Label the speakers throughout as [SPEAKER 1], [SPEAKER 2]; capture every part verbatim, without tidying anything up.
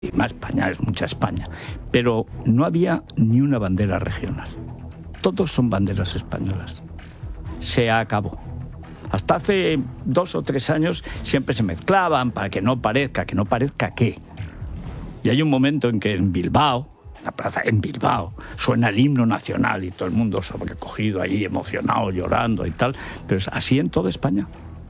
[SPEAKER 1] y más España, es mucha España, pero no había ni una bandera regional. Todos son banderas españolas. Se acabó. Hasta hace dos o tres años siempre se mezclaban para que no parezca, que no parezca qué. Y hay un momento en que en Bilbao, en la plaza, en Bilbao, suena el himno nacional y todo el mundo sobrecogido ahí, emocionado, llorando y tal, pero es así en toda España.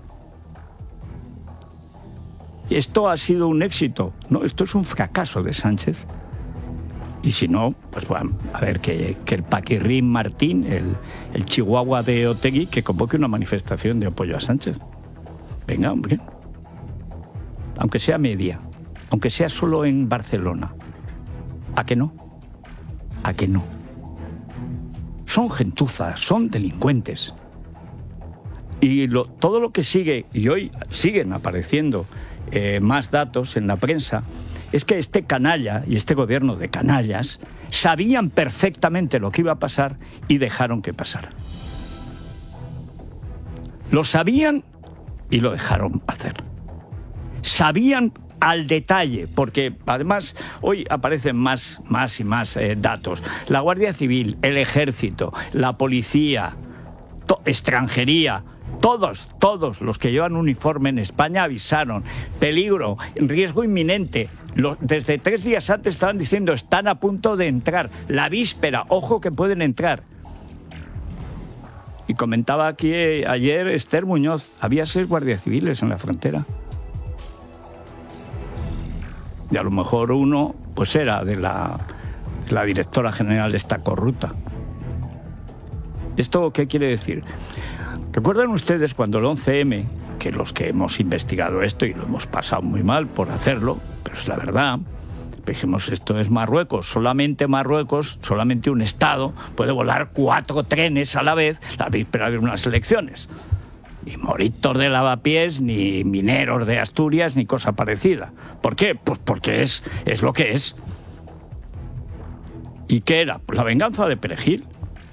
[SPEAKER 1] Esto ha sido un éxito, no, esto es un fracaso de Sánchez. Y si no, pues bueno, a ver, que, que el Paquirrín Martín, el, el chihuahua de Otegi, que convoque una manifestación de apoyo a Sánchez. Venga, hombre. Aunque sea media, aunque sea solo en Barcelona. ¿A qué no? ¿A qué no? Son gentuzas, son delincuentes. Y lo, todo lo que sigue, y hoy siguen apareciendo eh, más datos en la prensa, es que este canalla y este gobierno de canallas sabían perfectamente lo que iba a pasar y dejaron que pasara. Lo sabían y lo dejaron hacer. Sabían al detalle, porque además hoy aparecen más, más y más eh, datos. La Guardia Civil, el Ejército, la Policía, extranjería, todos, todos los que llevan uniforme en España avisaron. Peligro, riesgo inminente. Los, desde tres días antes estaban diciendo, están a punto de entrar. La víspera, ojo que pueden entrar. Y comentaba aquí eh, ayer Esther Muñoz, había seis guardias civiles en la frontera. Y a lo mejor uno, pues era de la, la directora general de esta corrupta. ¿Esto qué quiere decir? ¿Recuerdan ustedes cuando el once eme, que los que hemos investigado esto y lo hemos pasado muy mal por hacerlo, pero es la verdad, dijimos esto es Marruecos, solamente Marruecos, solamente un Estado puede volar cuatro trenes a la vez la víspera de unas elecciones? Ni moritos de lavapiés, ni mineros de Asturias, ni cosa parecida. ¿Por qué? Pues porque es, es lo que es. ¿Y qué era? Pues la venganza de Perejil.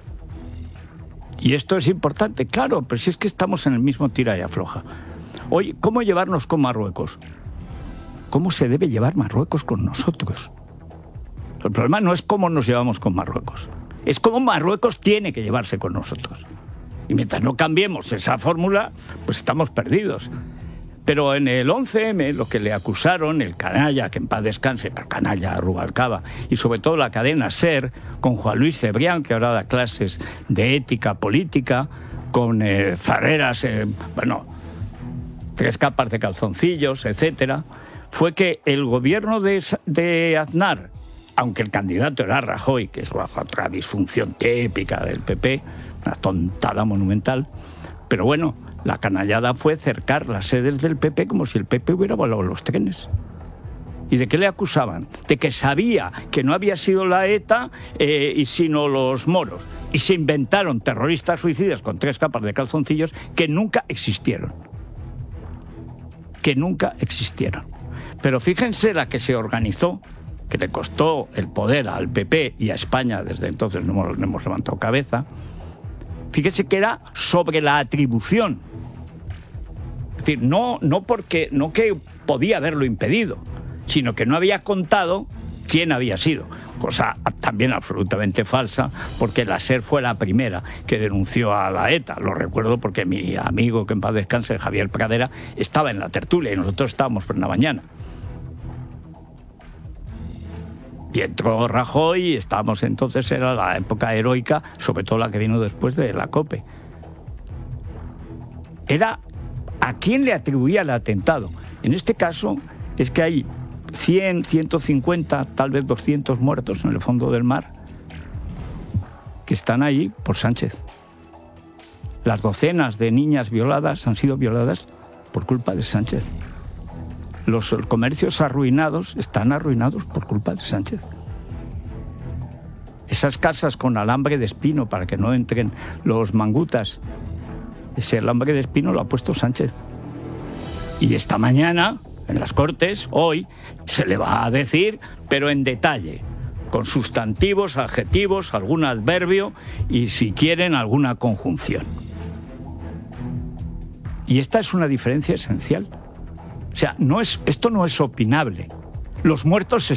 [SPEAKER 1] Y esto es importante, claro, pero si es que estamos en el mismo tira y afloja. Oye, ¿cómo llevarnos con Marruecos? ¿Cómo se debe llevar Marruecos con nosotros? El problema no es cómo nos llevamos con Marruecos, es cómo Marruecos tiene que llevarse con nosotros. Y mientras no cambiemos esa fórmula, pues estamos perdidos. Pero en el once eme lo que le acusaron, el canalla, que en paz descanse, pero canalla Rubalcaba, y sobre todo la cadena SER, con Juan Luis Cebrián, que ahora da clases de ética política, con eh, Farreras, eh, bueno, tres capas de calzoncillos, etcétera, fue que el gobierno de, de Aznar, aunque el candidato era Rajoy, que es otra disfunción típica del P P, una tontada monumental, pero bueno, la canallada fue cercar las sedes del P P como si el P P hubiera volado los trenes. ¿Y de qué le acusaban? De que sabía que no había sido la ETA, eh, y sino los moros. Y se inventaron terroristas suicidas con tres capas de calzoncillos que nunca existieron. Que nunca existieron. Pero fíjense la que se organizó, que le costó el poder al P P y a España, desde entonces no hemos, no hemos levantado cabeza. Fíjese que era sobre la atribución. Es decir, no, no, porque, no que podía haberlo impedido, sino que no había contado quién había sido. Cosa también absolutamente falsa, porque la SER fue la primera que denunció a la ETA. Lo recuerdo porque mi amigo, que en paz descanse, Javier Pradera, estaba en la tertulia y nosotros estábamos por la mañana. Y entró Rajoy y estábamos entonces, era la época heroica, sobre todo la que vino después de la COPE. Era a quién le atribuía el atentado. En este caso es que hay cien, ciento cincuenta, tal vez doscientos muertos en el fondo del mar que están ahí por Sánchez. Las docenas de niñas violadas han sido violadas por culpa de Sánchez. Los comercios arruinados están arruinados por culpa de Sánchez. Esas casas con alambre de espino para que no entren los mangutas, ese alambre de espino lo ha puesto Sánchez. Y esta mañana, en las Cortes, hoy, se le va a decir, pero en detalle, con sustantivos, adjetivos, algún adverbio y, si quieren, alguna conjunción. Y esta es una diferencia esencial. O sea, no es, esto no es opinable. Los muertos se